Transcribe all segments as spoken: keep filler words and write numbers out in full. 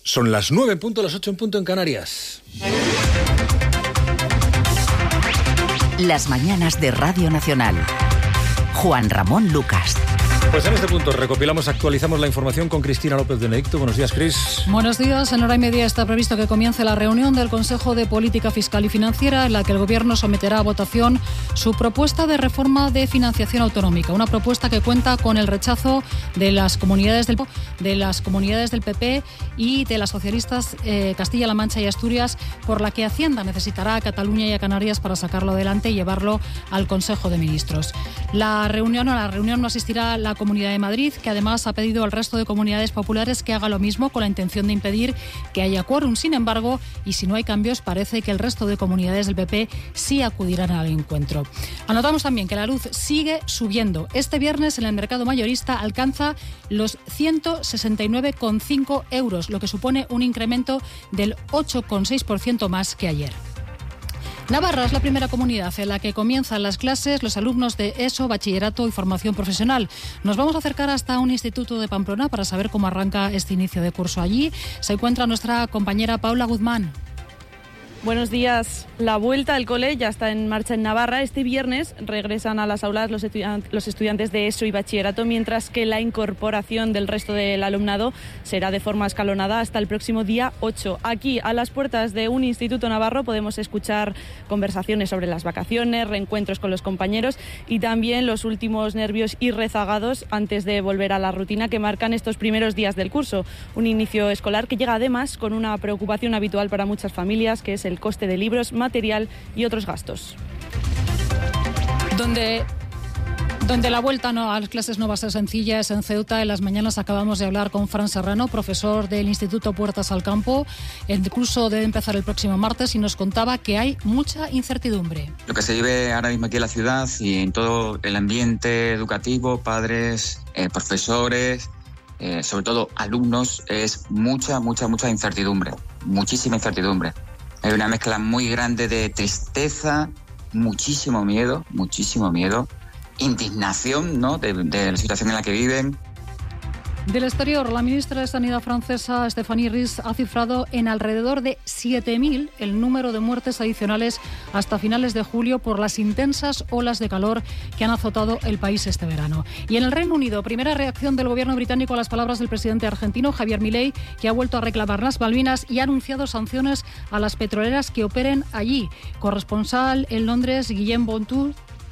Son las nueve en punto, las ocho en punto en Canarias. Las mañanas de Radio Nacional. Juan Ramón Lucas. Pues en este punto recopilamos, actualizamos la información con Cristina López Benedicto. Buenos días, Cris. Buenos días. En hora y media está previsto que comience la reunión del Consejo de Política Fiscal y Financiera, en la que el Gobierno someterá a votación su propuesta de reforma de financiación autonómica. Una propuesta que cuenta con el rechazo de las comunidades del, de las comunidades del P P y de las socialistas eh, Castilla-La Mancha y Asturias, por la que Hacienda necesitará a Cataluña y a Canarias para sacarlo adelante y llevarlo al Consejo de Ministros. La reunión, a la reunión no asistirá la Comunidad de Madrid, que además ha pedido al resto de comunidades populares que haga lo mismo, con la intención de impedir que haya quórum. Sin embargo, y si no hay cambios, parece que el resto de comunidades del P P sí acudirán al encuentro. Anotamos también que la luz sigue subiendo. Este viernes en el mercado mayorista alcanza los ciento sesenta y nueve coma cinco euros, lo que supone un incremento del ocho coma seis por ciento más que ayer. Navarra es la primera comunidad en la que comienzan las clases los alumnos de ESO, bachillerato y formación profesional. Nos vamos a acercar hasta un instituto de Pamplona para saber cómo arranca este inicio de curso allí. Se encuentra nuestra compañera Paula Guzmán. Buenos días. La vuelta al cole ya está en marcha en Navarra. Este viernes regresan a las aulas los estudiantes de ESO y bachillerato, mientras que la incorporación del resto del alumnado será de forma escalonada hasta el próximo día ocho. Aquí, a las puertas de un instituto navarro, podemos escuchar conversaciones sobre las vacaciones, reencuentros con los compañeros y también los últimos nervios y rezagados antes de volver a la rutina que marcan estos primeros días del curso. Un inicio escolar que llega además con una preocupación habitual para muchas familias, que es el coste de libros, material y otros gastos. Donde, donde la vuelta no, a las clases no va a ser sencilla es en Ceuta. En las mañanas acabamos de hablar con Fran Serrano, profesor del Instituto Puertas al Campo. El curso debe empezar el próximo martes y nos contaba que hay mucha incertidumbre. Lo que se vive ahora mismo aquí en la ciudad y en todo el ambiente educativo, padres, eh, profesores, eh, sobre todo alumnos, es mucha, mucha, mucha incertidumbre, muchísima incertidumbre. Hay una mezcla muy grande de tristeza, muchísimo miedo, muchísimo miedo, indignación, ¿no?, de, de la situación en la que viven. Del exterior, la ministra de Sanidad francesa, Stéphanie Ries, ha cifrado en alrededor de siete mil el número de muertes adicionales hasta finales de julio por las intensas olas de calor que han azotado el país este verano. Y en el Reino Unido, primera reacción del gobierno británico a las palabras del presidente argentino, Javier Milei, que ha vuelto a reclamar las Malvinas y ha anunciado sanciones a las petroleras que operen allí. Corresponsal en Londres, Guillem Bontour.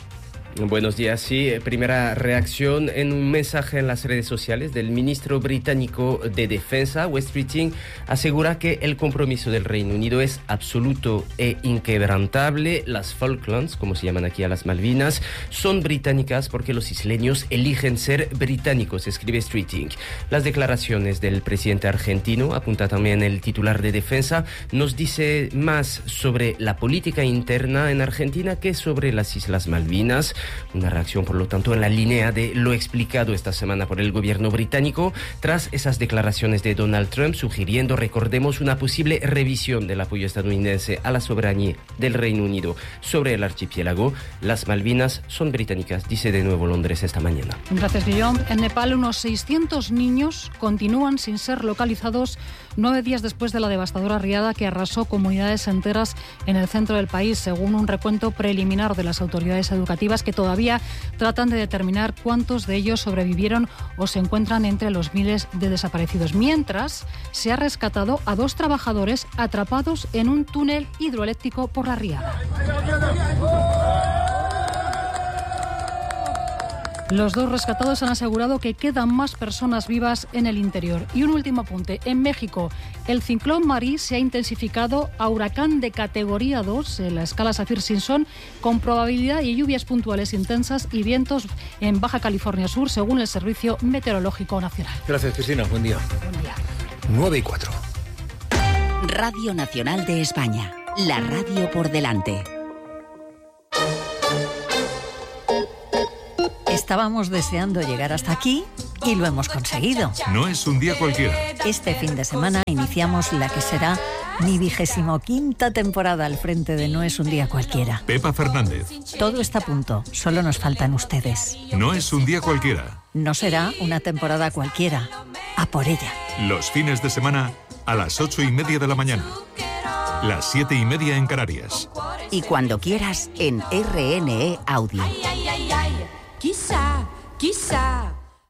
Buenos días. Sí, primera reacción en un mensaje en las redes sociales del ministro británico de Defensa, Wes Streeting, asegura que el compromiso del Reino Unido es absoluto e inquebrantable. Las Falklands, como se llaman aquí a las Malvinas, son británicas porque los isleños eligen ser británicos, escribe Streeting. Las declaraciones del presidente argentino, apunta también el titular de Defensa, nos dice más sobre la política interna en Argentina que sobre las Islas Malvinas. Una reacción, por lo tanto, en la línea de lo explicado esta semana por el gobierno británico tras esas declaraciones de Donald Trump sugiriendo, recordemos, una posible revisión del apoyo estadounidense a la soberanía del Reino Unido sobre el archipiélago. Las Malvinas son británicas, dice de nuevo Londres esta mañana. Gracias, Guillaume. En Nepal, unos seiscientos niños continúan sin ser localizados nueve días después de la devastadora riada que arrasó comunidades enteras en el centro del país, según un recuento preliminar de las autoridades educativas que todavía tratan de determinar cuántos de ellos sobrevivieron o se encuentran entre los miles de desaparecidos. Mientras, se ha rescatado a dos trabajadores atrapados en un túnel hidroeléctrico por la riada. Los dos rescatados han asegurado que quedan más personas vivas en el interior. Y un último apunte. En México, el ciclón Marí se ha intensificado a huracán de categoría dos en la escala Saffir-Simpson, con probabilidad de lluvias puntuales intensas y vientos en Baja California Sur, según el Servicio Meteorológico Nacional. Gracias, Cristina. Buen día. Buen día. nueve y cuatro. Radio Nacional de España. La radio por delante. Estábamos deseando llegar hasta aquí y lo hemos conseguido. No es un día cualquiera. Este fin de semana iniciamos la que será mi vigésimo quinta temporada al frente de No es un día cualquiera. Pepa Fernández. Todo está a punto, solo nos faltan ustedes. No es un día cualquiera. No será una temporada cualquiera. A por ella. Los fines de semana a las ocho y media de la mañana. Las siete y media en Canarias. Y cuando quieras en R N E Audio. Ay, ay, ay, ay. Quizá, quizá.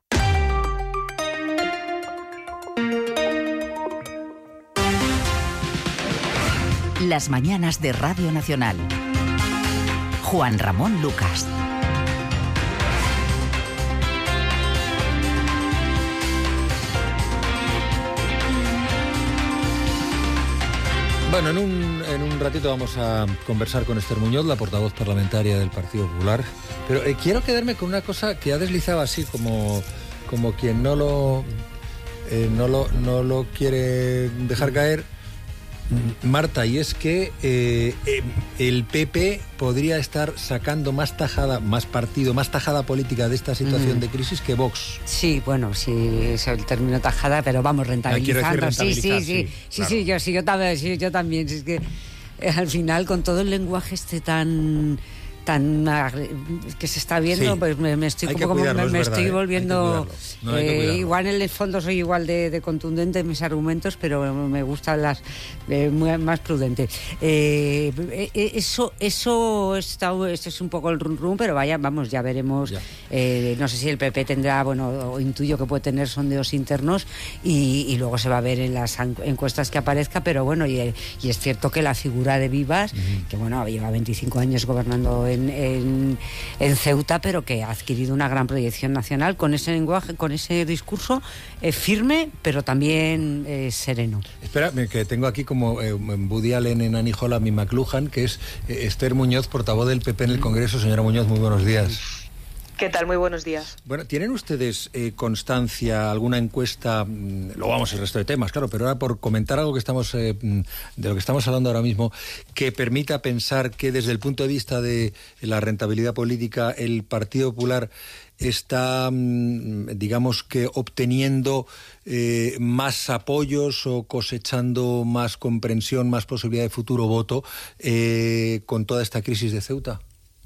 Las mañanas de Radio Nacional. Juan Ramón Lucas. Bueno, en un, en un ratito vamos a conversar con Esther Muñoz, la portavoz parlamentaria del Partido Popular. Pero eh, quiero quedarme con una cosa que ha deslizado así como, como quien no lo, eh, no lo, no lo quiere dejar caer, Marta, y es que eh, eh, el P P podría estar sacando más tajada, más partido, más tajada política de esta situación mm. de crisis que Vox. Sí, bueno, sí, es el término tajada, pero vamos, rentabilizando. Sí, sí, sí, sí, sí, claro. sí, yo, sí, yo también, sí, yo también. Es que eh, al final, con todo el lenguaje este tan... tan que se está viendo, sí. pues me, me estoy como, como me, me verdad, estoy volviendo eh, no, eh, igual en el fondo soy igual de, de contundente en mis argumentos, pero me gustan las eh, muy, más prudente. Eh, eh, eso eso está, esto es un poco el rum rum, pero vaya, vamos, ya veremos. Ya. Eh, no sé si el P P tendrá, bueno, o intuyo que puede tener sondeos internos y, y luego se va a ver en las encuestas que aparezca, pero bueno, y, y es cierto que la figura de Vivas, uh-huh. que bueno, lleva veinticinco años gobernando En, en, en Ceuta, pero que ha adquirido una gran proyección nacional con ese lenguaje, con ese discurso eh, firme, pero también eh, sereno. Espera, que tengo aquí como eh, Woody Allen en Annie Hall a mi McLuhan, que es eh, Esther Muñoz, portavos del P P en el Congreso. Señora Muñoz, muy buenos días. ¿Qué tal? Muy buenos días. Bueno, ¿tienen ustedes eh, constancia, alguna encuesta, mmm, luego vamos al resto de temas, claro, pero ahora por comentar algo que estamos eh, de lo que estamos hablando ahora mismo, que permita pensar que desde el punto de vista de la rentabilidad política el Partido Popular está, mmm, digamos que obteniendo eh, más apoyos o cosechando más comprensión, más posibilidad de futuro voto eh, con toda esta crisis de Ceuta?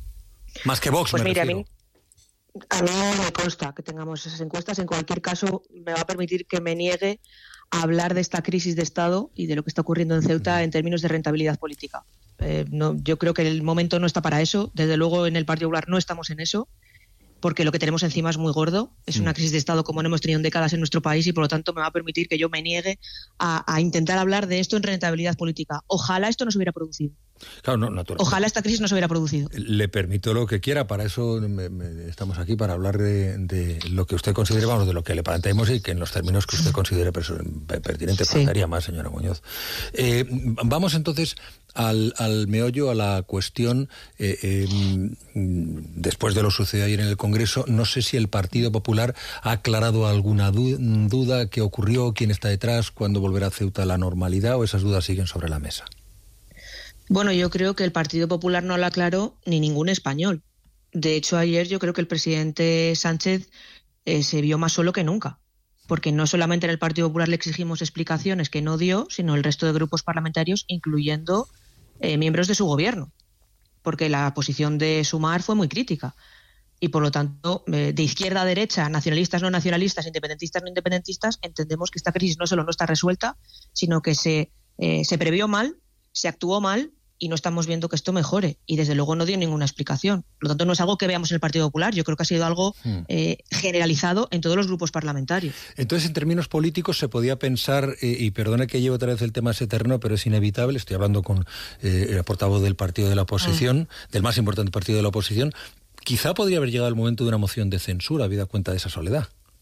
Más que Vox, pues me mira, refiero. A mí... A mí me consta que tengamos esas encuestas. En cualquier caso, me va a permitir que me niegue a hablar de esta crisis de Estado y de lo que está ocurriendo en Ceuta en términos de rentabilidad política. Eh, no, yo creo que el momento no está para eso. Desde luego, en el Partido Popular no estamos en eso, porque lo que tenemos encima es muy gordo. Es una crisis de Estado como no hemos tenido en décadas en nuestro país y, por lo tanto, me va a permitir que yo me niegue a, a intentar hablar de esto en rentabilidad política. Ojalá esto no se hubiera producido. Claro, no, naturalmente. Ojalá esta crisis no se hubiera producido. Le permito lo que quiera, para eso me, me, estamos aquí, para hablar de, de lo que usted considere, vamos, de lo que le planteemos y que en los términos que usted considere pertinente. Sí. Faltaría más, señora Muñoz. Eh, vamos entonces al, al meollo, a la cuestión. Eh, eh, después de lo sucedido ayer en el Congreso, no sé si el Partido Popular ha aclarado alguna du- duda, qué ocurrió, quién está detrás, cuándo volverá a Ceuta a la normalidad, o esas dudas siguen sobre la mesa. Bueno, yo creo que el Partido Popular no lo aclaró ni ningún español. De hecho, ayer yo creo que el presidente Sánchez eh, se vio más solo que nunca, porque no solamente en el Partido Popular le exigimos explicaciones que no dio, sino el resto de grupos parlamentarios, incluyendo eh, miembros de su gobierno, porque la posición de Sumar fue muy crítica. Y por lo tanto, eh, de izquierda a derecha, nacionalistas, no nacionalistas, independentistas, no independentistas, entendemos que esta crisis no solo no está resuelta, sino que se, eh, se previó mal, se actuó mal, y no estamos viendo que esto mejore. Y desde luego no dio ninguna explicación. Por lo tanto, no es algo que veamos en el Partido Popular. Yo creo que ha sido algo hmm. eh, generalizado en todos los grupos parlamentarios. Entonces, en términos políticos, se podía pensar, eh, y perdone que lleve otra vez el tema ese terreno, pero es inevitable, estoy hablando con eh, el portavoz del partido de la oposición, ah. del más importante partido de la oposición, quizá podría haber llegado el momento de una moción de censura, habida cuenta de esa soledad.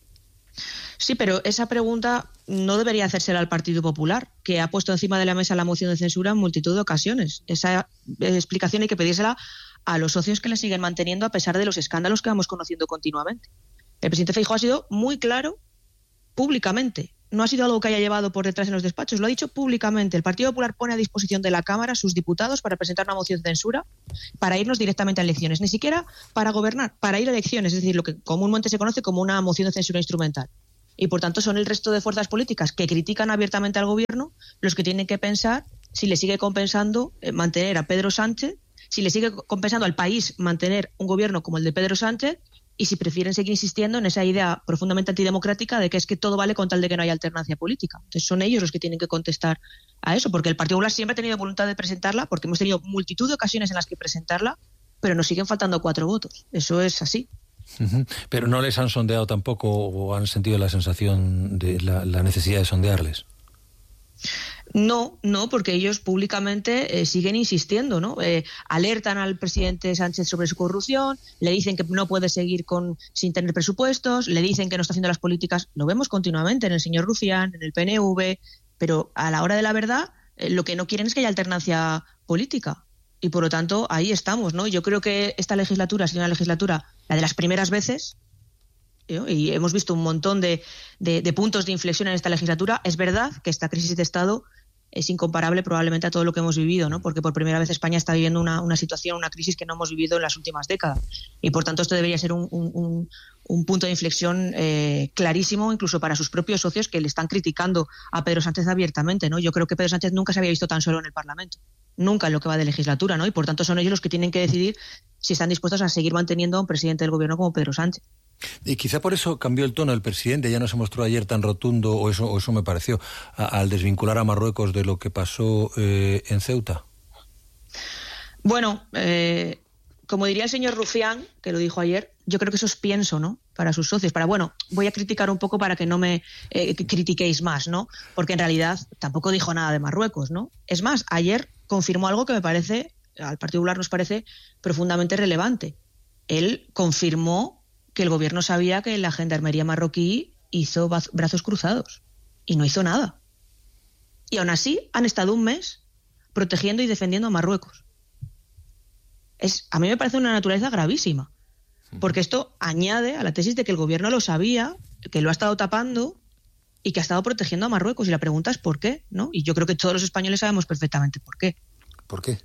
Sí, pero esa pregunta no debería hacérsela al Partido Popular, que ha puesto encima de la mesa la moción de censura en multitud de ocasiones. Esa explicación hay que pedírsela a los socios que le siguen manteniendo a pesar de los escándalos que vamos conociendo continuamente. El presidente Feijóo ha sido muy claro públicamente. No ha sido algo que haya llevado por detrás en los despachos, lo ha dicho públicamente. El Partido Popular pone a disposición de la Cámara sus diputados para presentar una moción de censura para irnos directamente a elecciones, ni siquiera para gobernar, para ir a elecciones, es decir, lo que comúnmente se conoce como una moción de censura instrumental. Y por tanto son el resto de fuerzas políticas que critican abiertamente al gobierno los que tienen que pensar si le sigue compensando eh, mantener a Pedro Sánchez, si le sigue compensando al país mantener un gobierno como el de Pedro Sánchez, y si prefieren seguir insistiendo en esa idea profundamente antidemocrática de que es que todo vale con tal de que no haya alternancia política. Entonces son ellos los que tienen que contestar a eso, porque el Partido Popular siempre ha tenido voluntad de presentarla, porque hemos tenido multitud de ocasiones en las que presentarla, pero nos siguen faltando cuatro votos. Eso es así. Uh-huh. Pero no les han sondeado tampoco o han sentido la sensación de la, la necesidad de sondearles. No, no, porque ellos públicamente eh, siguen insistiendo, ¿no? Eh, alertan al presidente Sánchez sobre su corrupción, le dicen que no puede seguir con sin tener presupuestos, le dicen que no está haciendo las políticas. Lo vemos continuamente en el señor Rufián, en el P N V, pero a la hora de la verdad eh, lo que no quieren es que haya alternancia política. Y por lo tanto, ahí estamos, ¿no? Yo creo que esta legislatura ha sido una legislatura, la de las primeras veces, ¿no? Y hemos visto un montón de, de, de puntos de inflexión en esta legislatura. Es verdad que esta crisis de Estado es incomparable probablemente a todo lo que hemos vivido, ¿no? Porque por primera vez España está viviendo una, una situación, una crisis que no hemos vivido en las últimas décadas. Y por tanto esto debería ser un, un, un punto de inflexión eh, clarísimo, incluso para sus propios socios que le están criticando a Pedro Sánchez abiertamente, ¿no? Yo creo que Pedro Sánchez nunca se había visto tan solo en el Parlamento. Nunca en lo que va de legislatura, ¿no? Y por tanto son ellos los que tienen que decidir si están dispuestos a seguir manteniendo a un presidente del gobierno como Pedro Sánchez. Y quizá por eso cambió el tono del presidente, ya no se mostró ayer tan rotundo, o eso, o eso me pareció, a, al desvincular a Marruecos de lo que pasó eh, en Ceuta. Bueno, eh, como diría el señor Rufián, que lo dijo ayer, yo creo que eso es pienso, ¿no? Para sus socios, para, bueno, voy a criticar un poco para que no me eh, critiquéis más, ¿no? Porque en realidad tampoco dijo nada de Marruecos, ¿no? Es más, ayer confirmó algo que me parece, al Partido Popular nos parece profundamente relevante. Él confirmó que el gobierno sabía que la gendarmería marroquí hizo brazos cruzados y no hizo nada. Y aún así han estado un mes protegiendo y defendiendo a Marruecos. Es, a mí me parece una naturaleza gravísima, porque esto añade a la tesis de que el gobierno lo sabía, que lo ha estado tapando y que ha estado protegiendo a Marruecos. Y la pregunta es ¿por qué? ¿No? Y yo creo que todos los españoles sabemos perfectamente por qué. ¿Por qué?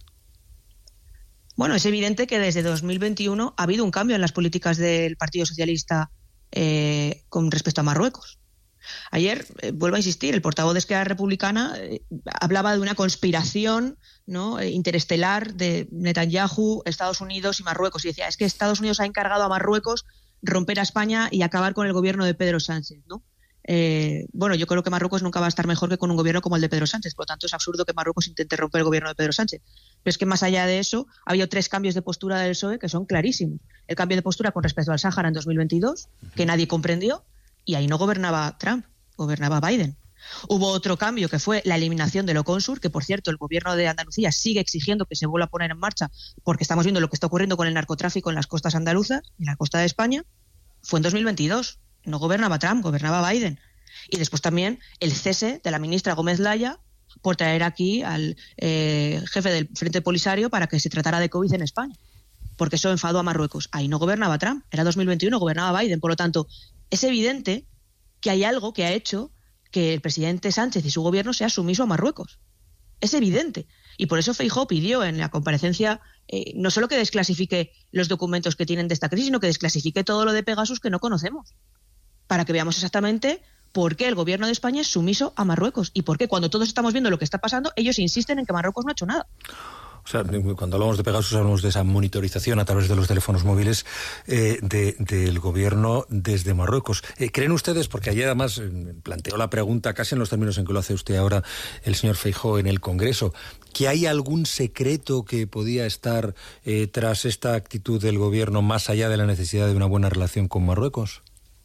Bueno, es evidente que desde dos mil veintiuno ha habido un cambio en las políticas del Partido Socialista eh, con respecto a Marruecos. Ayer, eh, vuelvo a insistir, el portavoz de Esquerra Republicana eh, hablaba de una conspiración, ¿no?, eh, interestelar de Netanyahu, Estados Unidos y Marruecos. Y decía, es que Estados Unidos ha encargado a Marruecos romper a España y acabar con el gobierno de Pedro Sánchez, ¿no? Eh, bueno, yo creo que Marruecos nunca va a estar mejor que con un gobierno como el de Pedro Sánchez, por lo tanto es absurdo que Marruecos intente romper el gobierno de Pedro Sánchez. Pero es que más allá de eso, ha habido tres cambios de postura del P S O E que son clarísimos. El cambio de postura con respecto al Sáhara en dos mil veintidós, que nadie comprendió, y ahí no gobernaba Trump, gobernaba Biden. Hubo otro cambio que fue la eliminación del Oconsur, que por cierto el gobierno de Andalucía sigue exigiendo que se vuelva a poner en marcha, porque estamos viendo lo que está ocurriendo con el narcotráfico en las costas andaluzas y en la costa de España. Fue en dos mil veintidós, no gobernaba Trump, gobernaba Biden. Y después también el cese de la ministra Gómez Laya por traer aquí al eh, jefe del Frente Polisario para que se tratara de COVID en España, porque eso enfadó a Marruecos. Ahí no gobernaba Trump, era dos mil veintiuno, gobernaba Biden. Por lo tanto, es evidente que hay algo que ha hecho que el presidente Sánchez y su gobierno sea sumiso a Marruecos. Es evidente. Y por eso Feijóo pidió en la comparecencia eh, no solo que desclasifique los documentos que tienen de esta crisis, sino que desclasifique todo lo de Pegasus que no conocemos, para que veamos exactamente por qué el gobierno de España es sumiso a Marruecos y por qué cuando todos estamos viendo lo que está pasando, ellos insisten en que Marruecos no ha hecho nada. O sea, cuando hablamos de Pegasus hablamos de esa monitorización a través de los teléfonos móviles eh, de, del gobierno desde Marruecos. Eh, ¿Creen ustedes, porque ayer además eh, planteó la pregunta casi en los términos en que lo hace usted ahora el señor Feijóo en el Congreso, que hay algún secreto que podía estar eh, tras esta actitud del gobierno más allá de la necesidad de una buena relación con Marruecos?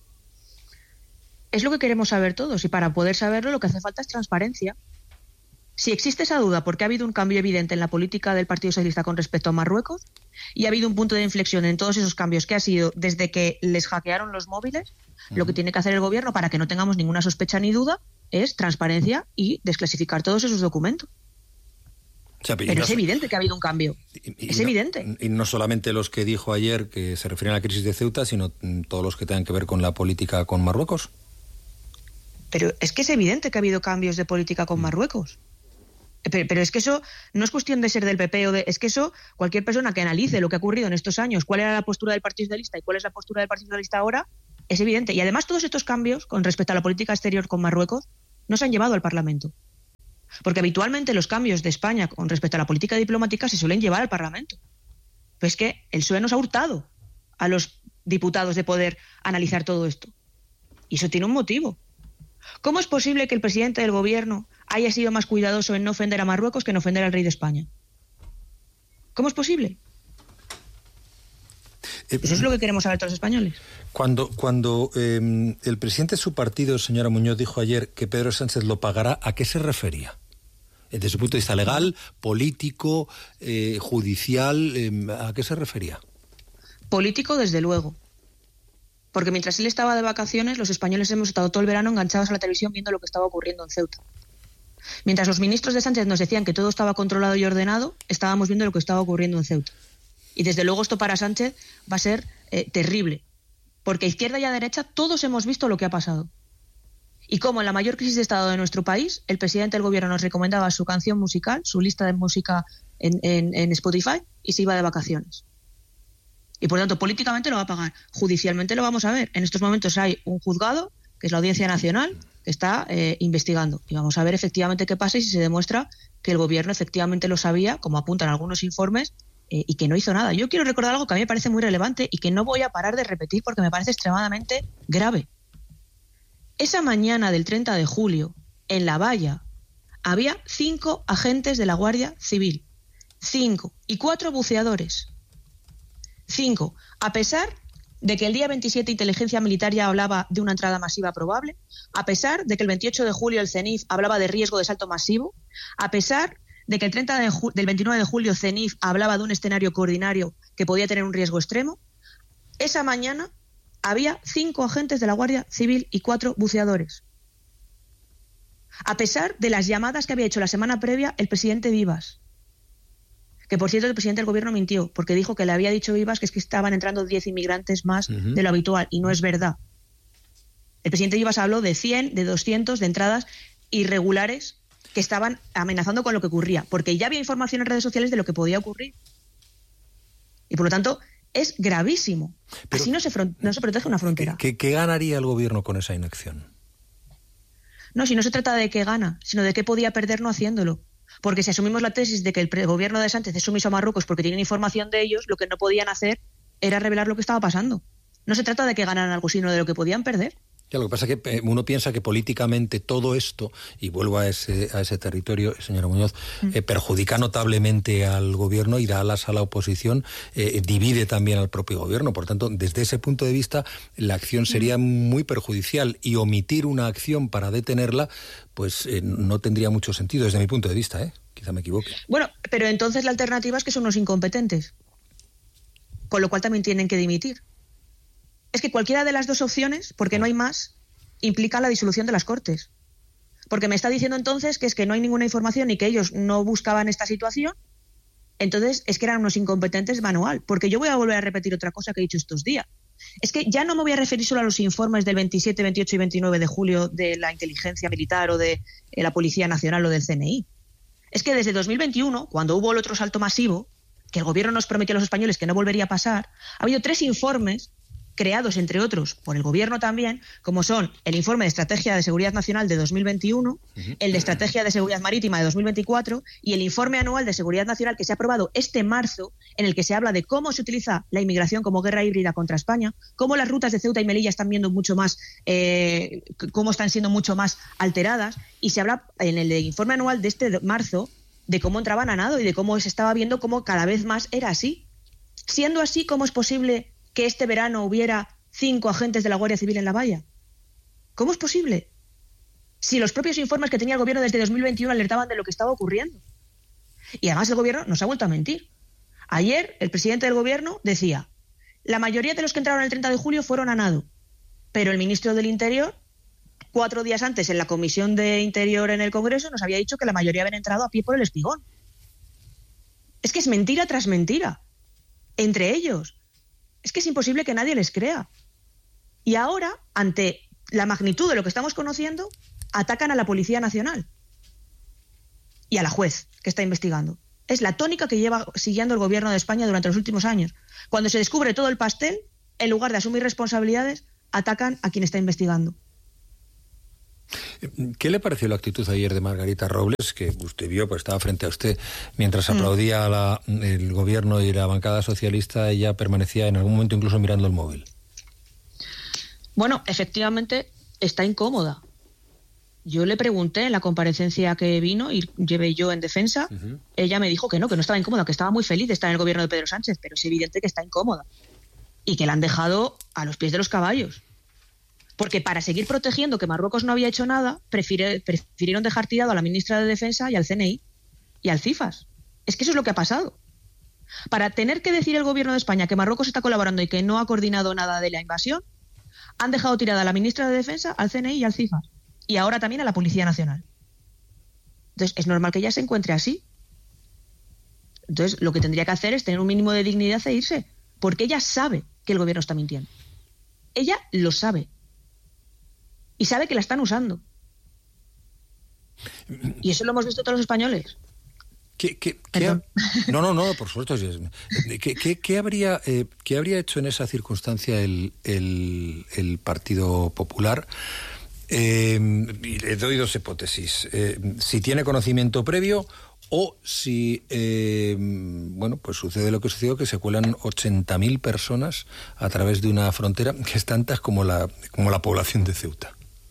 Es lo que queremos saber todos y para poder saberlo lo que hace falta es transparencia. Si existe esa duda porque ha habido un cambio evidente en la política del Partido Socialista con respecto a Marruecos y ha habido un punto de inflexión en todos esos cambios que ha sido desde que les hackearon los móviles, uh-huh. Lo que tiene que hacer el gobierno para que no tengamos ninguna sospecha ni duda es transparencia y desclasificar todos esos documentos. O sea, pero no, es evidente que ha habido un cambio. Y, y es no, evidente. Y no solamente los que dijo ayer que se refieren a la crisis de Ceuta, sino todos los que tengan que ver con la política con Marruecos. Pero es que es evidente que ha habido cambios de política con Marruecos. Pero, pero es que eso no es cuestión de ser del P P o de... Es que eso, cualquier persona que analice lo que ha ocurrido en estos años, cuál era la postura del Partido Socialista y cuál es la postura del Partido Socialista ahora, es evidente. Y además todos estos cambios con respecto a la política exterior con Marruecos no se han llevado al Parlamento. Porque habitualmente los cambios de España con respecto a la política diplomática se suelen llevar al Parlamento. Pues es que el P S O E nos ha hurtado a los diputados de poder analizar todo esto. Y eso tiene un motivo. ¿Cómo es posible que el presidente del gobierno haya sido más cuidadoso en no ofender a Marruecos que en ofender al rey de España? ¿Cómo es posible? Eso es lo que queremos saber todos los españoles. Cuando, cuando eh, el presidente de su partido, señora Muñoz, dijo ayer que Pedro Sánchez lo pagará, ¿a qué se refería? Desde su punto de vista legal, político, eh, judicial, eh, ¿a qué se refería? Político, desde luego. Porque mientras él estaba de vacaciones, los españoles hemos estado todo el verano enganchados a la televisión viendo lo que estaba ocurriendo en Ceuta. Mientras los ministros de Sánchez nos decían que todo estaba controlado y ordenado, estábamos viendo lo que estaba ocurriendo en Ceuta. Y desde luego esto para Sánchez va a ser eh, terrible. Porque a izquierda y a derecha todos hemos visto lo que ha pasado. Y como en la mayor crisis de Estado de nuestro país, el presidente del gobierno nos recomendaba su canción musical, su lista de música en, en, en Spotify, y se iba de vacaciones. Y por lo tanto, políticamente lo va a pagar. Judicialmente lo vamos a ver. En estos momentos hay un juzgado, que es la Audiencia Nacional, que está eh, investigando. Y vamos a ver efectivamente qué pasa y si se demuestra que el gobierno efectivamente lo sabía, como apuntan algunos informes, eh, y que no hizo nada. Yo quiero recordar algo que a mí me parece muy relevante y que no voy a parar de repetir porque me parece extremadamente grave. Esa mañana del treinta de julio, en La Valla, había cinco agentes de la Guardia Civil. Cinco. Y cuatro buceadores. Cinco. A pesar de que el día veintisiete Inteligencia Militar ya hablaba de una entrada masiva probable, a pesar de que el veintiocho de julio el CENIF hablaba de riesgo de salto masivo, a pesar de que el treinta de ju- del veintinueve de julio CENIF hablaba de un escenario coordinario que podía tener un riesgo extremo, esa mañana había cinco agentes de la Guardia Civil y cuatro buceadores. A pesar de las llamadas que había hecho la semana previa el presidente Vivas. Que, por cierto, el presidente del gobierno mintió, porque dijo que le había dicho Vivas que es que estaban entrando diez inmigrantes más uh-huh. de lo habitual, y no es verdad. El presidente Vivas habló de cien, de doscientos, de entradas irregulares que estaban amenazando con lo que ocurría, porque ya había información en redes sociales de lo que podía ocurrir. Y, por lo tanto, es gravísimo. Pero, así no se, fron- no se protege una frontera. ¿qué, qué ganaría el gobierno con esa inacción? No, si no se trata de qué gana, sino de qué podía perder no haciéndolo. Porque si asumimos la tesis de que el pre- gobierno de Sánchez es sumiso a Marruecos porque tienen información de ellos, lo que no podían hacer era revelar lo que estaba pasando. No se trata de que ganaran algo, sino de lo que podían perder. Ya, lo que pasa es que uno piensa que políticamente todo esto, y vuelvo a ese, a ese territorio, señora Muñoz, mm. eh, perjudica notablemente al gobierno y da alas a la oposición, eh, divide también al propio gobierno. Por tanto, desde ese punto de vista, la acción sería mm. muy perjudicial, y omitir una acción para detenerla, pues eh, no tendría mucho sentido desde mi punto de vista, ¿eh? Quizá me equivoque. Bueno, pero entonces la alternativa es que son unos incompetentes, con lo cual también tienen que dimitir. Es que cualquiera de las dos opciones, porque no hay más, implica la disolución de las Cortes. Porque me está diciendo entonces que es que no hay ninguna información y que ellos no buscaban esta situación, entonces es que eran unos incompetentes manual. Porque yo voy a volver a repetir otra cosa que he dicho estos días. Es que ya no me voy a referir solo a los informes del veintisiete, veintiocho y veintinueve de julio de la inteligencia militar o de eh, la Policía Nacional o del C N I. Es que desde dos mil veintiuno, cuando hubo el otro salto masivo, que el gobierno nos prometió a los españoles que no volvería a pasar, ha habido tres informes creados, entre otros, por el gobierno también, como son el informe de Estrategia de Seguridad Nacional de dos mil veintiuno, uh-huh. el de Estrategia de Seguridad Marítima de dos mil veinticuatro y el informe anual de Seguridad Nacional que se ha aprobado este marzo, en el que se habla de cómo se utiliza la inmigración como guerra híbrida contra España, cómo las rutas de Ceuta y Melilla están viendo mucho más, eh, cómo están siendo mucho más alteradas, y se habla en el informe anual de este marzo de cómo entraban a nado y de cómo se estaba viendo cómo cada vez más era así. Siendo así, ¿cómo es posible que este verano hubiera cinco agentes de la Guardia Civil en La Valla? ¿Cómo es posible? Si los propios informes que tenía el gobierno desde dos mil veintiuno alertaban de lo que estaba ocurriendo. Y además el gobierno nos ha vuelto a mentir. Ayer el presidente del gobierno decía: la mayoría de los que entraron el treinta de julio fueron a nado, pero el ministro del Interior, cuatro días antes en la Comisión de Interior en el Congreso, nos había dicho que la mayoría habían entrado a pie por el Espigón. Es que es mentira tras mentira. Entre ellos. Es que es imposible que nadie les crea. Y ahora, ante la magnitud de lo que estamos conociendo, atacan a la Policía Nacional y a la juez que está investigando. Es la tónica que lleva siguiendo el gobierno de España durante los últimos años. Cuando se descubre todo el pastel, en lugar de asumir responsabilidades, atacan a quien está investigando. ¿Qué le pareció la actitud ayer de Margarita Robles, que usted vio, pues estaba frente a usted mientras aplaudía a la, el gobierno y la bancada socialista? Ella permanecía en algún momento incluso mirando el móvil. Bueno, efectivamente está incómoda. Yo le pregunté en la comparecencia que vino y llevé yo en defensa, uh-huh. Ella me dijo que no, que no estaba incómoda, que estaba muy feliz de estar en el gobierno de Pedro Sánchez, pero es evidente que está incómoda y que la han dejado a los pies de los caballos. Porque para seguir protegiendo que Marruecos no había hecho nada, prefire, prefirieron dejar tirado a la ministra de Defensa y al C N I y al CIFAS. Es que eso es lo que ha pasado. Para tener que decir el gobierno de España que Marruecos está colaborando y que no ha coordinado nada de la invasión, han dejado tirada a la ministra de Defensa, al C N I y al CIFAS. Y ahora también a la Policía Nacional. Entonces, es normal que ella se encuentre así. Entonces, lo que tendría que hacer es tener un mínimo de dignidad e irse. Porque ella sabe que el gobierno está mintiendo. Ella lo sabe. Y sabe que la están usando. Y eso lo hemos visto todos los españoles. ¿Qué, qué, qué ha... No, no, no, por supuesto. ¿Qué, qué, qué, habría, eh, ¿Qué habría hecho en esa circunstancia el, el, el Partido Popular? Eh, y le doy dos hipótesis. Eh, si tiene conocimiento previo o si, eh, bueno, pues sucede lo que sucedió, que se cuelan ochenta mil personas a través de una frontera que es tantas como la, como la población de Ceuta.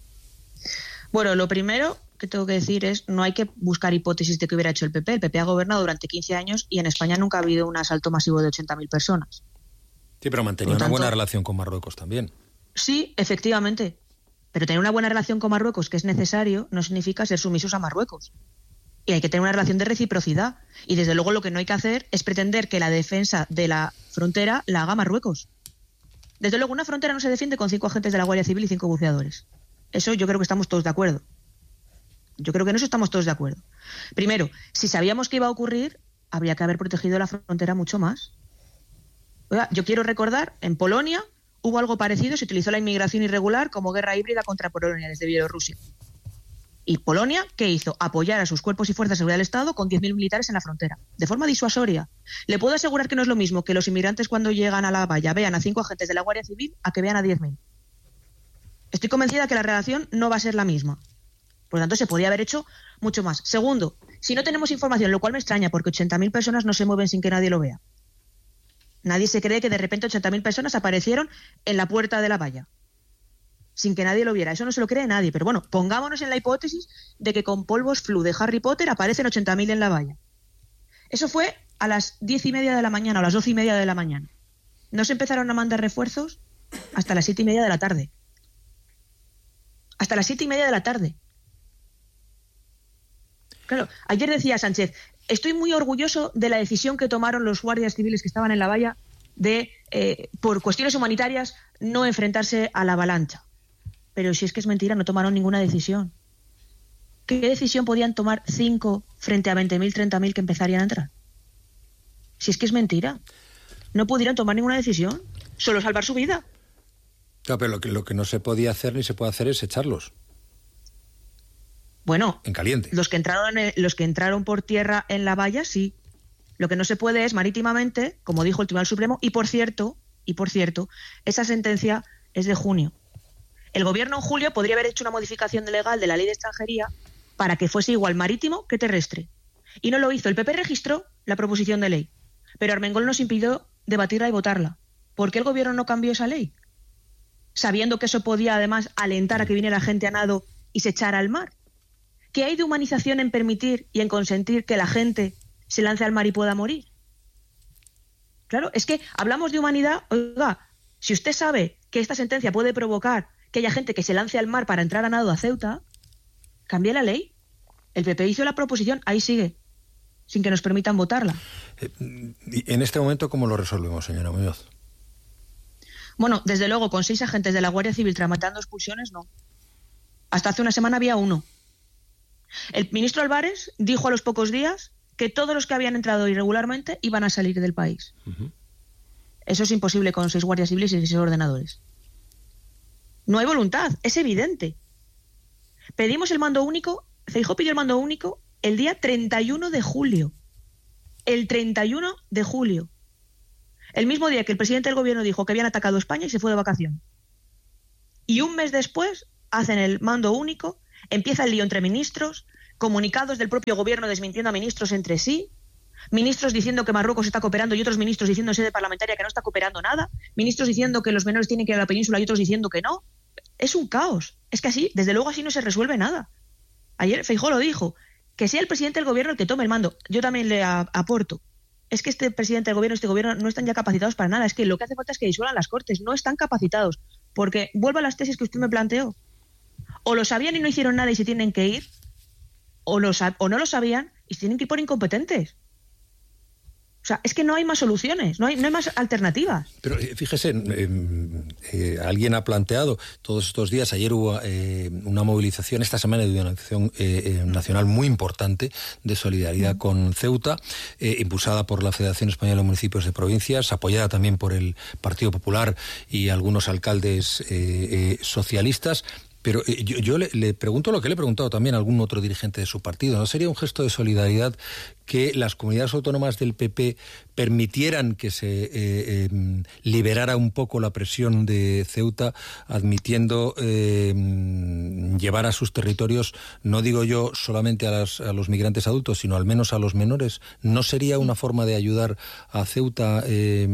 Bueno, lo primero que tengo que decir es no hay que buscar hipótesis de que hubiera hecho el P P. El P P ha gobernado durante quince años y en España nunca ha habido un asalto masivo de ochenta mil personas. Sí, pero mantenía una buena relación con Marruecos también. Sí, efectivamente. Pero tener una buena relación con Marruecos, que es necesario, no significa ser sumisos a Marruecos. Y hay que tener una relación de reciprocidad. Y desde luego lo que no hay que hacer es pretender que la defensa de la frontera la haga Marruecos. Desde luego una frontera no se defiende con cinco agentes de la Guardia Civil y cinco buceadores. Eso yo creo que estamos todos de acuerdo. Yo creo que en eso estamos todos de acuerdo. Primero, si sabíamos que iba a ocurrir, habría que haber protegido la frontera mucho más. Oiga, yo quiero recordar, en Polonia hubo algo parecido, se utilizó la inmigración irregular como guerra híbrida contra Polonia desde Bielorrusia. Y Polonia, ¿qué hizo? Apoyar a sus cuerpos y fuerzas de seguridad del Estado con diez mil militares en la frontera, de forma disuasoria. Le puedo asegurar que no es lo mismo que los inmigrantes cuando llegan a la valla vean a cinco agentes de la Guardia Civil a que vean a diez mil. Estoy convencida que la relación no va a ser la misma. Por lo tanto, se podía haber hecho mucho más. Segundo, si no tenemos información, lo cual me extraña, porque ochenta mil personas no se mueven sin que nadie lo vea. Nadie se cree que de repente ochenta mil personas aparecieron en la puerta de la valla, sin que nadie lo viera. Eso no se lo cree nadie. Pero bueno, pongámonos en la hipótesis de que con polvos flu de Harry Potter aparecen ochenta mil en la valla. Eso fue a las diez y media de la mañana, o a las doce y media de la mañana. No se empezaron a mandar refuerzos hasta las siete y media de la tarde. Hasta las siete y media de la tarde. Claro, ayer decía Sánchez, estoy muy orgulloso de la decisión que tomaron los guardias civiles que estaban en la valla de, eh, por cuestiones humanitarias, no enfrentarse a la avalancha. Pero si es que es mentira, no tomaron ninguna decisión. ¿Qué decisión podían tomar cinco frente a veinte mil, treinta mil que empezarían a entrar? Si es que es mentira. No pudieron tomar ninguna decisión, solo salvar su vida. Claro, pero lo que, lo que no se podía hacer ni se puede hacer es echarlos. Bueno, en caliente. Los que entraron en, los que entraron por tierra en la valla, sí. Lo que no se puede es marítimamente, como dijo el Tribunal Supremo, y por cierto, y por cierto, esa sentencia es de junio. El gobierno en julio podría haber hecho una modificación legal de la ley de extranjería para que fuese igual marítimo que terrestre. Y no lo hizo. El P P registró la proposición de ley, pero Armengol nos impidió debatirla y votarla. ¿Por qué el gobierno no cambió esa ley? Sabiendo que eso podía además alentar a que viniera gente a nado y se echara al mar. ¿Qué hay de humanización en permitir y en consentir que la gente se lance al mar y pueda morir? Claro, es que hablamos de humanidad. Oiga, si usted sabe que esta sentencia puede provocar que haya gente que se lance al mar para entrar a nado a Ceuta, cambie la ley. El P P hizo la proposición, ahí sigue, sin que nos permitan votarla. En este momento, ¿cómo lo resolvemos, señora Muñoz? Bueno, desde luego, con seis agentes de la Guardia Civil tramitando expulsiones, no. Hasta hace una semana había uno. El ministro Álvarez dijo a los pocos días que todos los que habían entrado irregularmente iban a salir del país. Uh-huh. Eso es imposible con seis guardias civiles y seis ordenadores. No hay voluntad, es evidente. Pedimos el mando único, Feijóo pidió el mando único el día treinta y uno de julio. El treinta y uno de julio. El mismo día que el presidente del gobierno dijo que habían atacado España y se fue de vacación. Y un mes después hacen el mando único. Empieza el lío entre ministros, comunicados del propio gobierno desmintiendo a ministros entre sí, ministros diciendo que Marruecos está cooperando y otros ministros diciendo en sede parlamentaria que no está cooperando nada, ministros diciendo que los menores tienen que ir a la península y otros diciendo que no. Es un caos. Es que así, desde luego así no se resuelve nada. Ayer Feijóo lo dijo, que sea el presidente del gobierno el que tome el mando. Yo también le a, aporto. Es que este presidente del gobierno, este gobierno no están ya capacitados para nada. Es que lo que hace falta es que disuelvan las Cortes. No están capacitados. Porque vuelvo a las tesis que usted me planteó. O lo sabían y no hicieron nada y se tienen que ir, o, lo, o no lo sabían y se tienen que ir por incompetentes. O sea, es que no hay más soluciones, no hay, no hay más alternativas. Pero eh, fíjese, eh, eh, alguien ha planteado todos estos días, ayer hubo eh, una movilización, esta semana de una acción eh, eh, nacional muy importante de solidaridad mm. con Ceuta, eh, impulsada por la Federación Española de Municipios de Provincias, apoyada también por el Partido Popular y algunos alcaldes eh, eh, socialistas. Pero eh, yo, yo le, le pregunto lo que le he preguntado también a algún otro dirigente de su partido. ¿No sería un gesto de solidaridad que las comunidades autónomas del P P permitieran que se eh, eh, liberara un poco la presión de Ceuta, admitiendo eh, llevar a sus territorios, no digo yo solamente a, las, a los migrantes adultos, sino al menos a los menores? ¿No sería una forma de ayudar a Ceuta eh,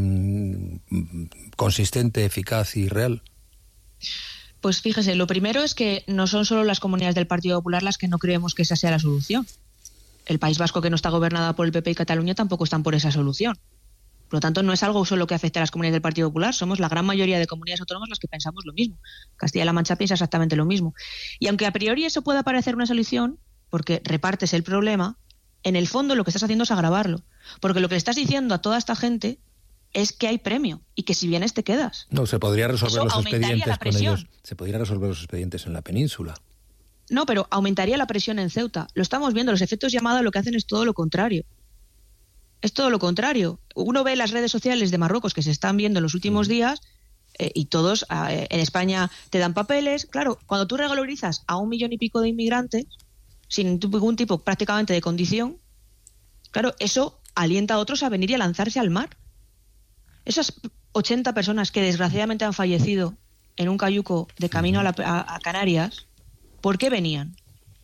consistente, eficaz y real? Pues fíjese, lo primero es que no son solo las comunidades del Partido Popular las que no creemos que esa sea la solución. El País Vasco, que no está gobernada por el P P, y Cataluña tampoco están por esa solución. Por lo tanto, no es algo solo que afecte a las comunidades del Partido Popular, somos la gran mayoría de comunidades autónomas las que pensamos lo mismo. Castilla-La Mancha piensa exactamente lo mismo. Y aunque a priori eso pueda parecer una solución, porque repartes el problema, en el fondo lo que estás haciendo es agravarlo. Porque lo que le estás diciendo a toda esta gente es que hay premio y que si vienes te quedas. No, se podría resolver los expedientes con ellos. Se podría resolver los expedientes en la península. No, pero aumentaría la presión en Ceuta. Lo estamos viendo, los efectos llamada lo que hacen es todo lo contrario. Es todo lo contrario. Uno ve las redes sociales de Marruecos que se están viendo en los últimos días eh, y todos eh, en España te dan papeles. Claro, cuando tú regularizas a un millón y pico de inmigrantes sin ningún tipo prácticamente de condición, claro, eso alienta a otros a venir y a lanzarse al mar. Esas ochenta personas que desgraciadamente han fallecido en un cayuco de camino a, la, a, a Canarias, ¿por qué venían?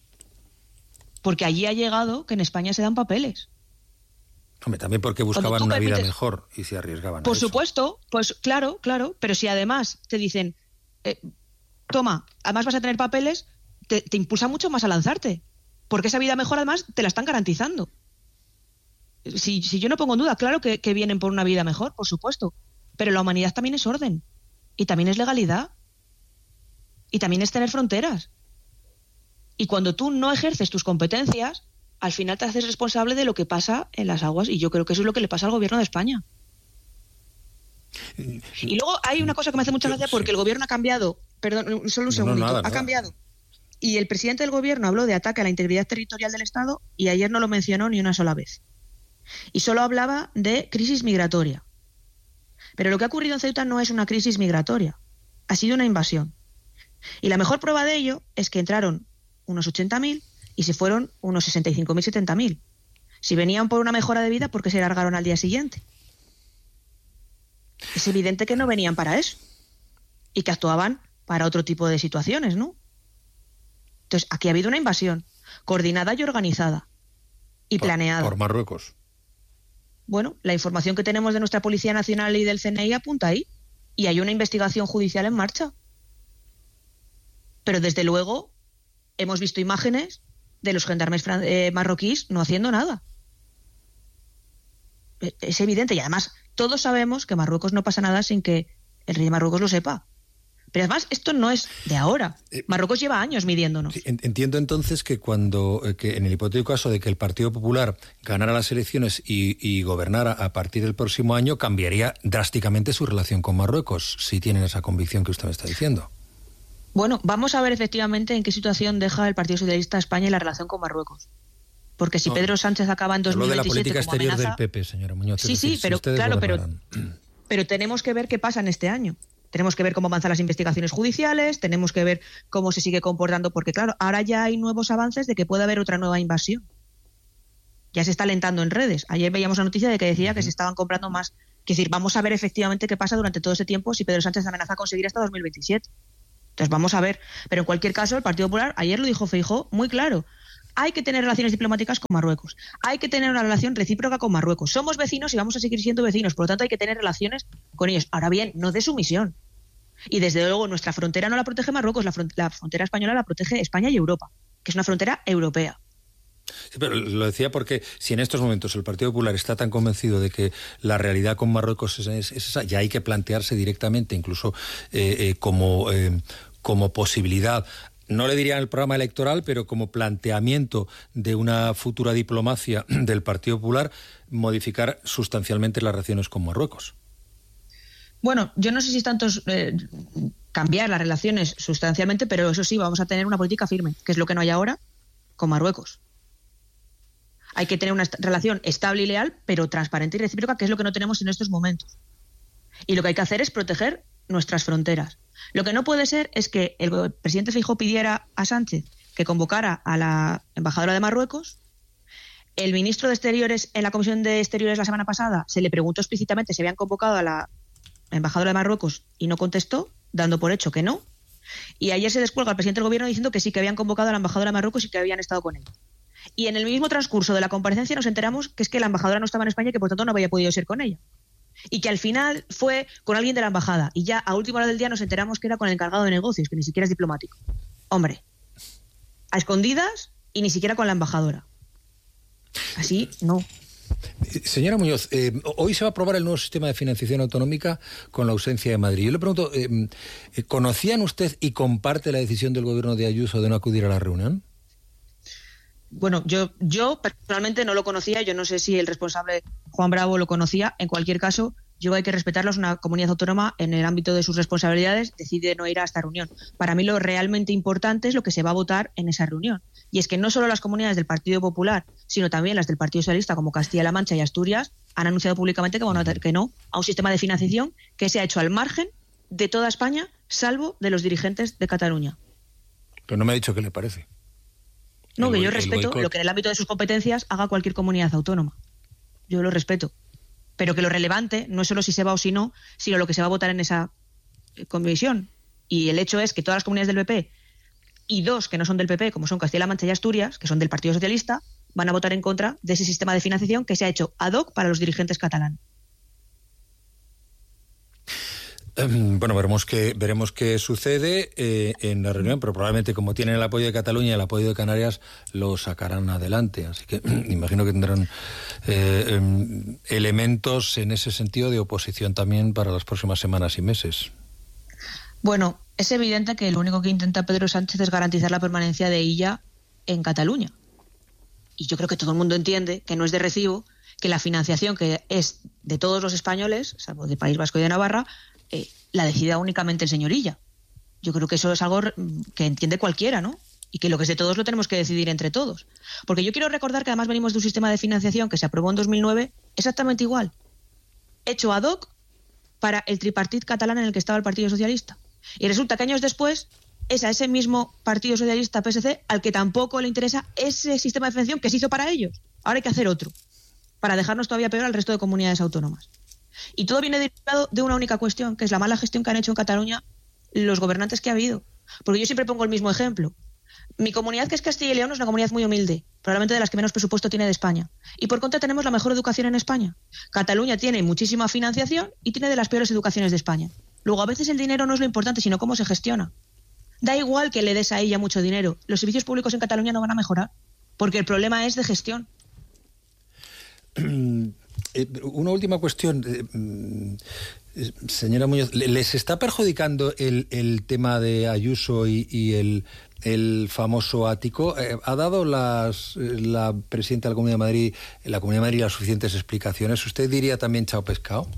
Porque allí ha llegado que en España se dan papeles. Hombre, también porque buscaban una permites, vida mejor y se arriesgaban. Por a eso. Supuesto, pues claro, claro, pero si además te dicen, eh, toma, además vas a tener papeles, te, te impulsa mucho más a lanzarte, porque esa vida mejor además te la están garantizando. Si, si yo no pongo en duda, claro que, que vienen por una vida mejor, por supuesto, pero la humanidad también es orden, y también es legalidad, y también es tener fronteras. Y cuando tú no ejerces tus competencias, al final te haces responsable de lo que pasa en las aguas, y yo creo que eso es lo que le pasa al gobierno de España. Y luego hay una cosa que me hace mucha gracia, porque el gobierno ha cambiado, perdón, solo un segundito, no, nada, ha nada. cambiado. Y el presidente del gobierno habló de ataque a la integridad territorial del Estado y ayer no lo mencionó ni una sola vez. Y solo hablaba de crisis migratoria. Pero lo que ha ocurrido en Ceuta no es una crisis migratoria, ha sido una invasión. Y la mejor prueba de ello es que entraron unos ochenta mil y se fueron unos sesenta y cinco mil, setenta mil. Si venían por una mejora de vida, ¿por qué se largaron al día siguiente? Es evidente que no venían para eso y que actuaban para otro tipo de situaciones, ¿no? Entonces, aquí ha habido una invasión coordinada y organizada y por, planeada. Por Marruecos. Bueno, la información que tenemos de nuestra Policía Nacional y del C N I apunta ahí. Y hay una investigación judicial en marcha. Pero desde luego hemos visto imágenes de los gendarmes eh, marroquíes no haciendo nada. Es evidente. Y además todos sabemos que Marruecos no pasa nada sin que el rey de Marruecos lo sepa. Pero además esto no es de ahora. Marruecos lleva años midiéndonos. Sí, entiendo entonces que cuando que en el hipotético caso de que el Partido Popular ganara las elecciones y, y gobernara a partir del próximo año, cambiaría drásticamente su relación con Marruecos, si tienen esa convicción que usted me está diciendo. Bueno, vamos a ver efectivamente en qué situación deja el Partido Socialista España y la relación con Marruecos. Porque si no, Pedro Sánchez acaba en dos mil veintisiete Hablo de la política exterior amenaza, del P P, señora Muñoz. Sí, sí, decir, pero si claro, pero, pero tenemos que ver qué pasa en este año. Tenemos que ver cómo avanzan las investigaciones judiciales, tenemos que ver cómo se sigue comportando, porque claro, ahora ya hay nuevos avances de que puede haber otra nueva invasión. Ya se está alentando en redes. Ayer veíamos la noticia de que decía uh-huh. que se estaban comprando más. Es decir, vamos a ver efectivamente qué pasa durante todo ese tiempo si Pedro Sánchez amenaza a conseguir hasta dos mil veintisiete. Entonces vamos a ver. Pero en cualquier caso, el Partido Popular, ayer lo dijo Feijóo muy claro, hay que tener relaciones diplomáticas con Marruecos, hay que tener una relación recíproca con Marruecos. Somos vecinos y vamos a seguir siendo vecinos, por lo tanto hay que tener relaciones con ellos. Ahora bien, no de sumisión. Y desde luego nuestra frontera no la protege Marruecos, la, front- la frontera española la protege España y Europa, que es una frontera europea. Sí, pero lo decía porque si en estos momentos el Partido Popular está tan convencido de que la realidad con Marruecos es, es, es esa, ya hay que plantearse directamente, incluso eh, eh, como, eh, como posibilidad, no le diría en el programa electoral, pero como planteamiento de una futura diplomacia del Partido Popular, modificar sustancialmente las relaciones con Marruecos. Bueno, yo no sé si es tanto eh, cambiar las relaciones sustancialmente, pero eso sí, vamos a tener una política firme, que es lo que no hay ahora con Marruecos. Hay que tener una est- relación estable y leal, pero transparente y recíproca, que es lo que no tenemos en estos momentos. Y lo que hay que hacer es proteger nuestras fronteras. Lo que no puede ser es que el presidente Feijóo pidiera a Sánchez que convocara a la embajadora de Marruecos. El ministro de Exteriores en la Comisión de Exteriores la semana pasada se le preguntó explícitamente si habían convocado a la embajadora de Marruecos y no contestó, dando por hecho que no. Y ayer se descuelga el presidente del gobierno diciendo que sí, que habían convocado a la embajadora de Marruecos y que habían estado con ella. Y en el mismo transcurso de la comparecencia nos enteramos que es que la embajadora no estaba en España y que por tanto no había podido ser con ella. Y que al final fue con alguien de la embajada. Y ya a última hora del día nos enteramos que era con el encargado de negocios, que ni siquiera es diplomático. Hombre, a escondidas y ni siquiera con la embajadora. Así, no. Señora Muñoz, eh, hoy se va a aprobar el nuevo sistema de financiación autonómica con la ausencia de Madrid. Yo le pregunto, eh, ¿conocían usted y comparte la decisión del gobierno de Ayuso de no acudir a la reunión? Bueno, yo, yo personalmente no lo conocía, yo no sé si el responsable Juan Bravo lo conocía. En cualquier caso, yo hay que respetarlo, es una comunidad autónoma en el ámbito de sus responsabilidades, decide no ir a esta reunión. Para mí lo realmente importante es lo que se va a votar en esa reunión. Y es que no solo las comunidades del Partido Popular, sino también las del Partido Socialista, como Castilla-La Mancha y Asturias, han anunciado públicamente que van a votar que no a un sistema de financiación que se ha hecho al margen de toda España, salvo de los dirigentes de Cataluña. Pero no me ha dicho qué le parece. No, El que boy- yo el respeto boicot. lo que en el ámbito de sus competencias haga cualquier comunidad autónoma. Yo lo respeto. Pero que lo relevante no es solo si se va o si no, sino lo que se va a votar en esa eh, comisión. Y el hecho es que todas las comunidades del P P y dos que no son del P P, como son Castilla-La Mancha y Asturias, que son del Partido Socialista, van a votar en contra de ese sistema de financiación que se ha hecho ad hoc para los dirigentes catalanes. Bueno, veremos qué, veremos qué sucede eh, en la reunión, pero probablemente como tienen el apoyo de Cataluña y el apoyo de Canarias, lo sacarán adelante. Así que imagino que tendrán eh, eh, elementos en ese sentido de oposición también para las próximas semanas y meses. Bueno, es evidente que lo único que intenta Pedro Sánchez es garantizar la permanencia de Illa en Cataluña. Y yo creo que todo el mundo entiende que no es de recibo que la financiación, que es de todos los españoles, salvo de País Vasco y de Navarra, eh, la decida únicamente el señor Illa. Yo creo que eso es algo que entiende cualquiera, ¿no? Y que lo que es de todos lo tenemos que decidir entre todos. Porque yo quiero recordar que además venimos de un sistema de financiación que se aprobó en dos mil nueve exactamente igual, hecho ad hoc para el tripartit catalán en el que estaba el Partido Socialista. Y resulta que años después es a ese mismo Partido Socialista P S C al que tampoco le interesa ese sistema de financiación que se hizo para ellos. Ahora hay que hacer otro, para dejarnos todavía peor al resto de comunidades autónomas. Y todo viene derivado de una única cuestión, que es la mala gestión que han hecho en Cataluña los gobernantes que ha habido. Porque yo siempre pongo el mismo ejemplo. Mi comunidad, que es Castilla y León, es una comunidad muy humilde, probablemente de las que menos presupuesto tiene de España. Y por contra tenemos la mejor educación en España. Cataluña tiene muchísima financiación y tiene de las peores educaciones de España. Luego, a veces el dinero no es lo importante, sino cómo se gestiona. Da igual que le des a ella mucho dinero. Los servicios públicos en Cataluña no van a mejorar, porque el problema es de gestión. Eh, una última cuestión, eh, señora Muñoz, ¿les está perjudicando el, el tema de Ayuso y, y el, el famoso ático? Eh, ¿Ha dado las, la presidenta de la Comunidad de Madrid, la Comunidad de Madrid las suficientes explicaciones? ¿Usted diría también chao pescado?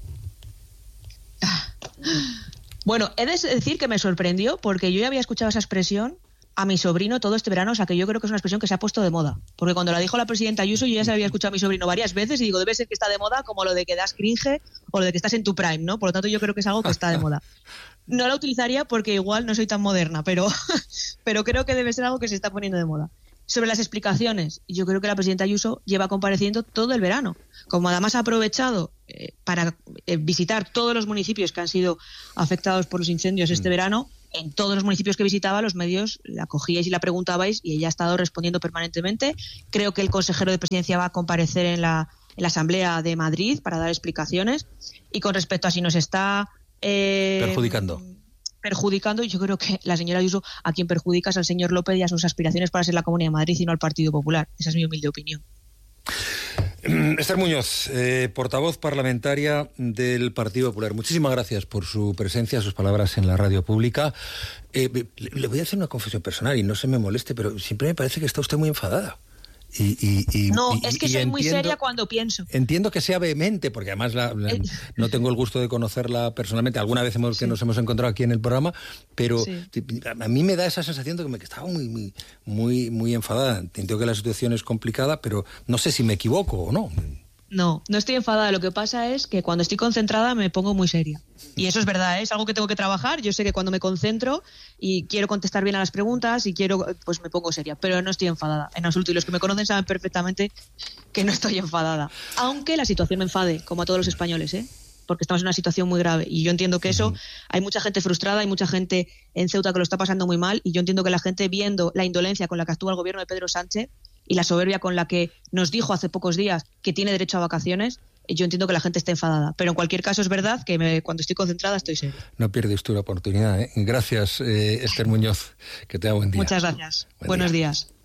Bueno, he de decir que me sorprendió porque yo ya había escuchado esa expresión a mi sobrino todo este verano, o sea que yo creo que es una expresión que se ha puesto de moda. Porque cuando la dijo la presidenta Ayuso yo ya se la había escuchado a mi sobrino varias veces y digo, debe ser que está de moda como lo de que das cringe o lo de que estás en tu prime, ¿no? Por lo tanto yo creo que es algo que está de moda. No la utilizaría porque igual no soy tan moderna, pero, pero creo que debe ser algo que se está poniendo de moda. Sobre las explicaciones, yo creo que la presidenta Ayuso lleva compareciendo todo el verano. Como además ha aprovechado eh, para eh, visitar todos los municipios que han sido afectados por los incendios este verano, en todos los municipios que visitaba, los medios la cogíais y la preguntabais y ella ha estado respondiendo permanentemente. Creo que el consejero de Presidencia va a comparecer en la, en la Asamblea de Madrid para dar explicaciones. Y con respecto a si nos está... Eh, perjudicando. perjudicando, y yo creo que la señora Ayuso a quien perjudica es al señor López y a sus aspiraciones para ser la Comunidad de Madrid y no al Partido Popular. Esa es mi humilde opinión. Esther Muñoz, eh, portavoz parlamentaria del Partido Popular. Muchísimas gracias por su presencia, sus palabras en la radio pública. Eh, le, le voy a hacer una confesión personal y no se me moleste, pero siempre me parece que está usted muy enfadada. Y, y, y, no, y, es que y soy entiendo, muy seria cuando pienso. Entiendo que sea vehemente, porque además la, la, eh. no tengo el gusto de conocerla personalmente. Alguna vez hemos, sí. que nos hemos encontrado aquí en el programa, pero sí. a mí me da esa sensación de que, me, que estaba muy, muy, muy, muy enfadada. Entiendo que la situación es complicada, pero no sé si me equivoco o no. No, no estoy enfadada. Lo que pasa es que cuando estoy concentrada me pongo muy seria. Y eso es verdad, ¿eh? Es algo que tengo que trabajar. Yo sé que cuando me concentro y quiero contestar bien a las preguntas y quiero, pues me pongo seria. Pero no estoy enfadada, en absoluto. Y los que me conocen saben perfectamente que no estoy enfadada. Aunque la situación me enfade, como a todos los españoles, ¿eh? Porque estamos en una situación muy grave. Y yo entiendo que eso, hay mucha gente frustrada, hay mucha gente en Ceuta que lo está pasando muy mal. Y yo entiendo que la gente, viendo la indolencia con la que actúa el gobierno de Pedro Sánchez y la soberbia con la que nos dijo hace pocos días que tiene derecho a vacaciones, yo entiendo que la gente está enfadada. Pero en cualquier caso es verdad que me, cuando estoy concentrada estoy seria. No pierdes tú la oportunidad, ¿eh? Gracias, eh, Esther Muñoz. Que tenga buen día. Muchas gracias. Buen Buenos día. días.